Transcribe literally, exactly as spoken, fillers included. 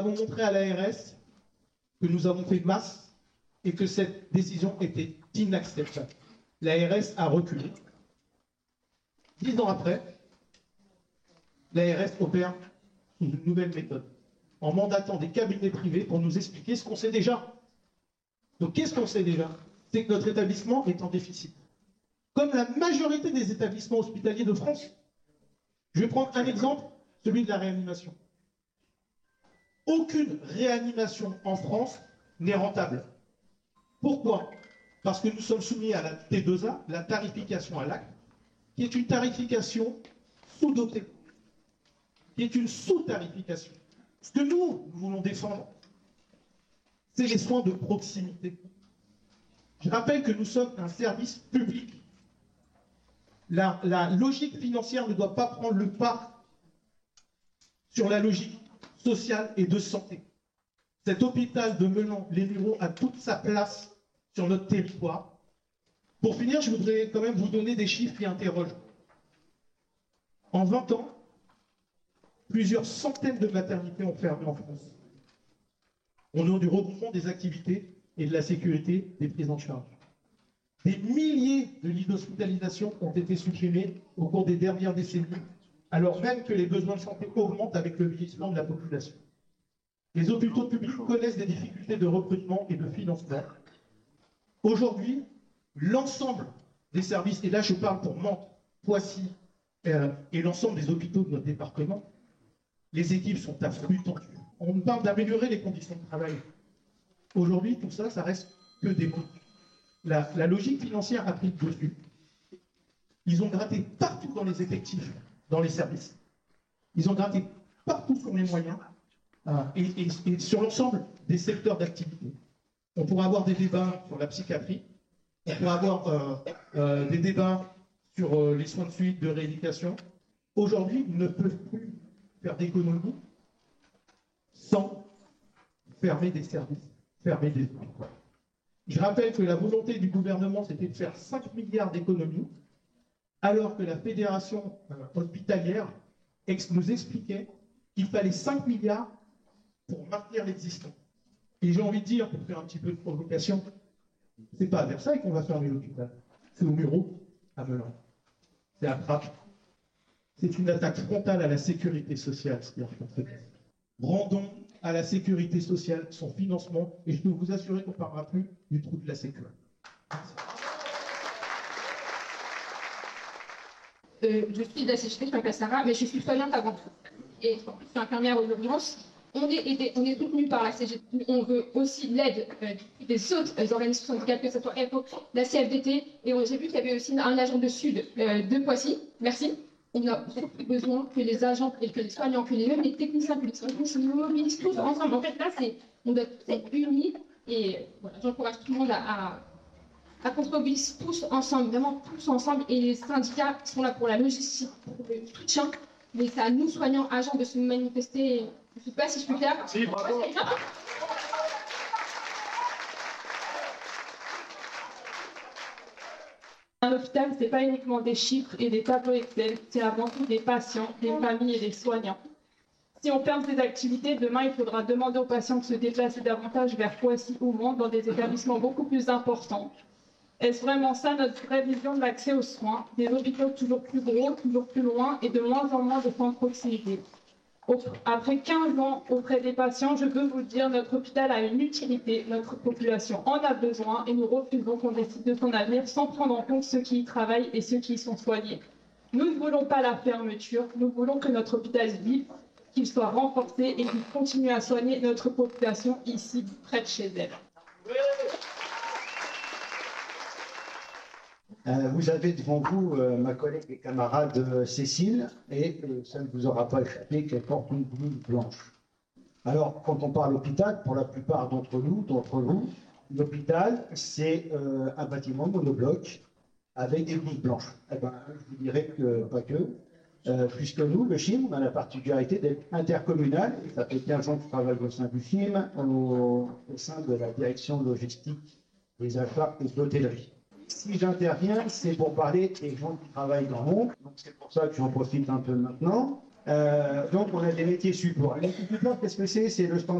Nous avons montré à l'A R S que nous avons fait masse et que cette décision était inacceptable. L'A R S a reculé. Dix ans après, l'A R S opère sous une nouvelle méthode, en mandatant des cabinets privés pour nous expliquer ce qu'on sait déjà. Donc qu'est-ce qu'on sait déjà? C'est que notre établissement est en déficit. Comme la majorité des établissements hospitaliers de France. Je vais prendre un exemple, celui de la réanimation. Aucune réanimation en France n'est rentable. Pourquoi? Parce que nous sommes soumis à la T deux A, la tarification à l'acte, qui est une tarification sous-dotée, qui est une sous-tarification. Ce que nous, nous voulons défendre, c'est les soins de proximité. Je rappelle que nous sommes un service public. La, la logique financière ne doit pas prendre le pas sur la logique sociale et de santé. Cet hôpital de Melun-les Mureaux a toute sa place sur notre territoire. Pour finir, je voudrais quand même vous donner des chiffres qui interrogent. En vingt ans, plusieurs centaines de maternités ont fermé en France. Au nom du regroupement des activités et de la sécurité des prises en charge. Des milliers de lits d'hospitalisation ont été supprimés au cours des dernières décennies, alors même que les besoins de santé augmentent avec le vieillissement de la population. Les hôpitaux publics connaissent des difficultés de recrutement et de financement. Aujourd'hui, l'ensemble des services, et là je parle pour Mantes, Poissy euh, et l'ensemble des hôpitaux de notre département, les équipes sont à flux tendu. On nous parle d'améliorer les conditions de travail. Aujourd'hui, tout ça, ça reste que des mots. La, la logique financière a pris le dessus. Ils ont gratté partout dans les effectifs, dans les services. Ils ont gratté partout sur les moyens euh, et, et, et sur l'ensemble des secteurs d'activité. On pourra avoir des débats sur la psychiatrie, on pourra avoir euh, euh, des débats sur euh, les soins de suite, de rééducation. Aujourd'hui, ils ne peuvent plus faire d'économie sans fermer des services, fermer des hôpitaux. Je rappelle que la volonté du gouvernement, c'était de faire cinq milliards d'économies, alors que la fédération euh, hospitalière ex nous expliquait qu'il fallait cinq milliards pour maintenir l'existant. Et j'ai envie de dire, pour faire un petit peu de provocation, c'est pas à Versailles qu'on va fermer l'hôpital, c'est au Mureaux, à Melun. C'est à Trappes. C'est une attaque frontale à la sécurité sociale, c'est-à-dire qu'on fait. Rendons à la sécurité sociale son financement, et je peux vous assurer qu'on ne parlera plus du trou de la sécurité. Euh, je suis de la C G T, je m'appelle Sarah, mais je suis soignante avant tout. Et je suis infirmière aux urgences. On est, aidé, on est soutenu par la C G T. On veut aussi l'aide euh, des autres euh, organismes syndicales, que ce soit F O, la C F D T. Et j'ai vu qu'il y avait aussi un agent de Sud euh, de Poissy. Merci. On a surtout besoin que les agents, et que les soignants, que les, même les techniciens, que les soignants se mobilisent tous ensemble. En fait, là, on doit tous être unis. Et voilà, j'encourage tout le monde à, à, à qu'on se mobilise tous ensemble, vraiment tous ensemble. Et les syndicats sont là pour la logistique, pour le soutien. Mais c'est à nous, soignants, agents, de se manifester. Je ne sais pas si je peux faire. Si, bravo. Un hôpital, ce n'est pas uniquement des chiffres et des tableaux Excel, c'est avant tout des patients, des familles et des soignants. Si on ferme ces activités, demain, il faudra demander aux patients de se déplacer davantage vers Poissy ou Mantes dans des établissements beaucoup plus importants. Est-ce vraiment ça notre vraie vision de l'accès aux soins? Des hôpitaux toujours plus gros, toujours plus loin et de moins en moins de soins de proximité. Après quinze ans auprès des patients, je peux vous le dire, notre hôpital a une utilité, notre population en a besoin et nous refusons qu'on décide de son avenir sans prendre en compte ceux qui y travaillent et ceux qui y sont soignés. Nous ne voulons pas la fermeture, nous voulons que notre hôpital vive, qu'il soit renforcé et qu'il continue à soigner notre population ici, près de chez elle. Euh, vous avez devant vous euh, ma collègue et camarade euh, Cécile, et euh, ça ne vous aura pas échappé qu'elle porte une blouse blanche. Alors, quand on parle hôpital, pour la plupart d'entre nous, d'entre vous, l'hôpital, c'est euh, un bâtiment monobloc avec des blouses blanches. Eh ben, je vous dirais que pas que, euh, puisque nous, le C I M, on a la particularité d'être intercommunal, et ça fait quinze ans que je travaille au sein du C I M, au, au sein de la direction logistique des achats et de l'hôtellerie. Si j'interviens, c'est pour parler des gens qui travaillent dans l'ombre, donc c'est pour ça que j'en profite un peu maintenant. Euh, donc, on a des métiers supports. Les métiers supports, qu'est-ce que c'est? C'est le standard.